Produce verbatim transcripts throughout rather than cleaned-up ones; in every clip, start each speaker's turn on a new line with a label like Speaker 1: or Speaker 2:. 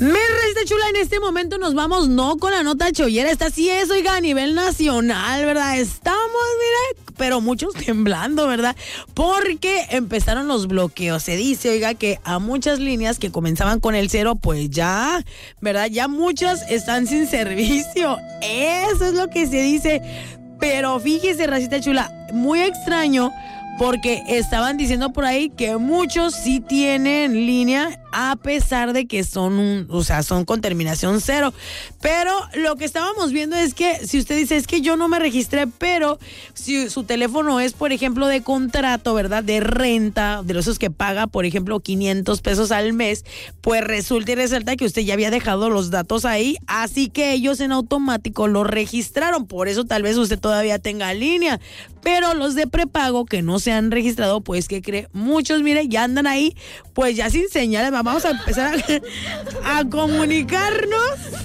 Speaker 1: Mi racita chula, en este momento nos vamos no con la nota chollera, esta sí es, oiga, a nivel nacional, ¿verdad? Estamos, mire, pero muchos temblando, ¿verdad? Porque empezaron los bloqueos. Se dice, oiga, que a muchas líneas que comenzaban con el cero, pues ya, ¿verdad? Ya muchas están sin servicio. Eso es lo que se dice. Pero fíjese, racita chula, muy extraño, porque estaban diciendo por ahí que muchos sí tienen línea a pesar de que son un, o sea, son con terminación cero. Pero lo que estábamos viendo es que si usted dice, es que yo no me registré, pero si su teléfono es, por ejemplo, de contrato, ¿verdad? De renta, de esos que paga, por ejemplo, quinientos pesos al mes, pues resulta y resalta que usted ya había dejado los datos ahí, así que ellos en automático lo registraron. Por eso tal vez usted todavía tenga línea. Pero los de prepago que no se han registrado, pues, ¿qué cree? Muchos, mire, ya andan ahí, pues ya sin señales. Vamos a empezar a, a comunicarnos.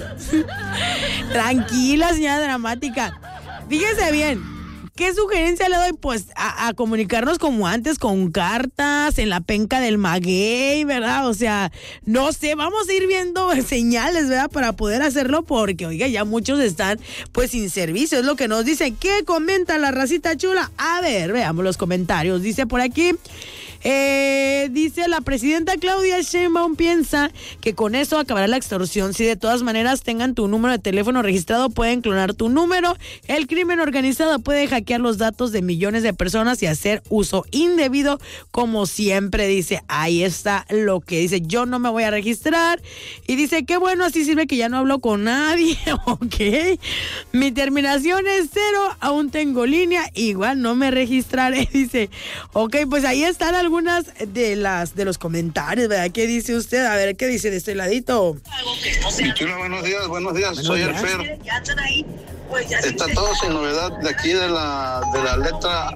Speaker 1: Tranquila, señora dramática. Fíjese bien. ¿Qué sugerencia le doy? Pues a, a comunicarnos como antes, con cartas, en la penca del maguey, ¿verdad? O sea, no sé, vamos a ir viendo señales, ¿verdad? Para poder hacerlo, porque, oiga, ya muchos están, pues, sin servicio. Es lo que nos dicen. ¿Qué comenta la racita chula? A ver, veamos los comentarios. Dice por aquí... Eh, dice la presidenta Claudia Sheinbaum piensa que con eso acabará la extorsión. Si de todas maneras tengan tu número de teléfono registrado, pueden clonar tu número. El crimen organizado puede hackear los datos de millones de personas y hacer uso indebido, como siempre. Dice, ahí está lo que dice, yo no me voy a registrar. Y dice, qué bueno, así sirve que ya no hablo con nadie. Ok, mi terminación es cero, aún tengo línea, igual no me registraré. Dice, ok, pues ahí están algunas de las de los comentarios, ¿verdad? ¿Qué dice usted? A ver, ¿qué dice de este ladito?
Speaker 2: Mi chula, buenos días, buenos días, buenos soy días. El Fer. Está todo sin novedad de aquí de la de la letra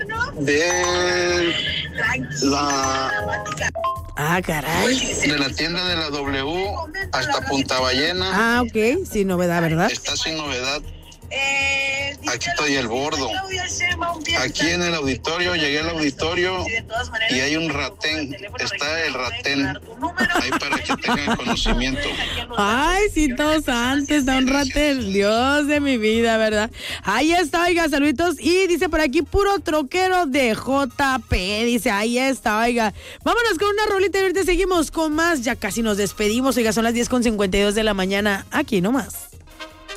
Speaker 2: de la
Speaker 1: Ah, caray.
Speaker 2: de la tienda de la W hasta Punta Ballena.
Speaker 1: Ah, ok, sin novedad, ¿verdad?
Speaker 2: Está sin novedad. Aquí estoy el bordo. Aquí en el auditorio, llegué al auditorio y hay un ratén. Está el ratén. Ahí para que tengan conocimiento.
Speaker 1: Ay, sí, todos antes, está un ratén. Dios de mi vida, ¿verdad? Ahí está, oiga, saluditos. Y dice por aquí, puro troquero de J P. Dice, ahí está, oiga. Vámonos con una rolita y ahorita seguimos con más. Ya casi nos despedimos, oiga, son las diez con cincuenta y dos de la mañana. Aquí nomás.